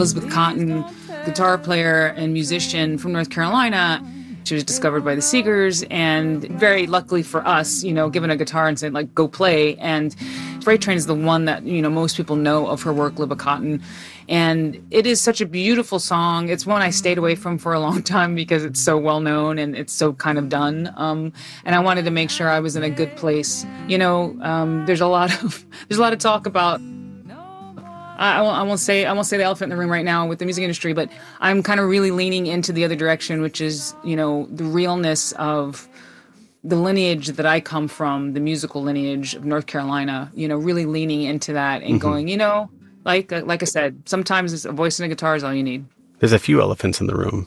Elizabeth Cotton, guitar player and musician from North Carolina. She was discovered by the Seegers, and very luckily for us, given a guitar and saying, like, go play. And Freight Train is the one that, most people know of her work, Libba Cotton. And it is such a beautiful song. It's one I stayed away from for a long time because it's so well known and it's so kind of done. And I wanted to make sure I was in a good place. There's a lot of talk about. I won't say the elephant in the room right now with the music industry, but I'm kind of really leaning into the other direction, which is, the realness of the lineage that I come from, the musical lineage of North Carolina, really leaning into that and going, like I said, sometimes a voice and a guitar is all you need. There's a few elephants in the room.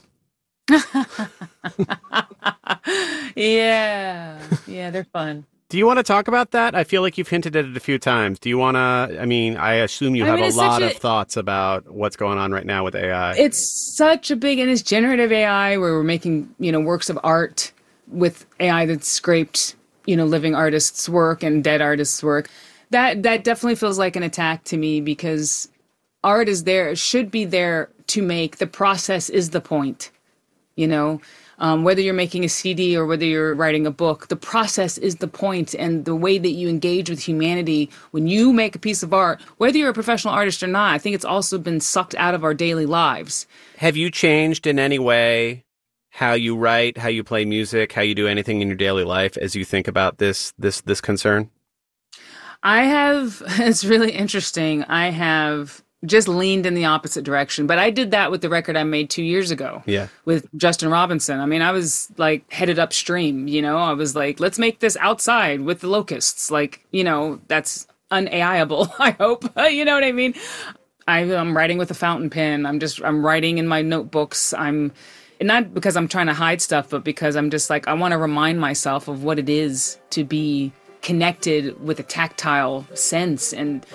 Yeah, they're fun. Do you want to talk about that? I feel like you've hinted at it a few times. Do you want to, I assume you have a lot of thoughts about what's going on right now with AI. It's such a big, and it's generative AI where we're making, works of art with AI that's scraped, living artists' work and dead artists' work. That definitely feels like an attack to me because art is there, should be there to make. The process is the point, Whether you're making a CD or whether you're writing a book, the process is the point, and the way that you engage with humanity when you make a piece of art, whether you're a professional artist or not, I think it's also been sucked out of our daily lives. Have you changed in any way how you write, how you play music, how you do anything in your daily life as you think about this concern? I have, it's really interesting. I have just leaned in the opposite direction. But I did that with the record I made 2 years ago. Yeah. With Justin Robinson. I was like headed upstream, I was like, let's make this outside with the locusts. Like, that's un-AIable, I hope. You know what I mean? I'm writing with a fountain pen. I'm writing in my notebooks. Not because I'm trying to hide stuff, but because I'm just like, I want to remind myself of what it is to be connected with a tactile sense. And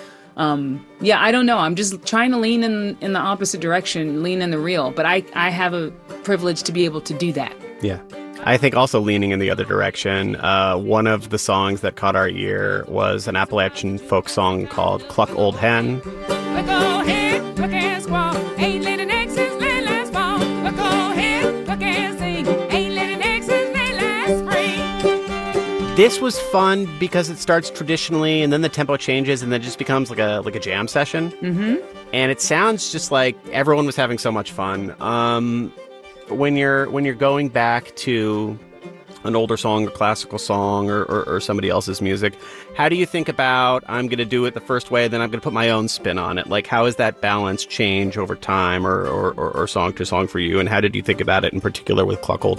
I don't know. I'm just trying to lean in the opposite direction, lean in the real. But I have a privilege to be able to do that. Yeah. I think also leaning in the other direction, one of the songs that caught our ear was an Appalachian folk song called Cluck Old Hen. Look old hen, look and squall, ain't letting exes lay last fall. Look old hen, look and sing, ain't letting exes lay last spring. This was fun because it starts traditionally and then the tempo changes and then it just becomes like a jam session. Mm-hmm. And it sounds just like everyone was having so much fun. When you're going back to an older song or classical song or somebody else's music, how do you think about, I'm going to do it the first way, then I'm going to put my own spin on it? Like, how does that balance change over time or song to song for you? And how did you think about it in particular with Cluck Old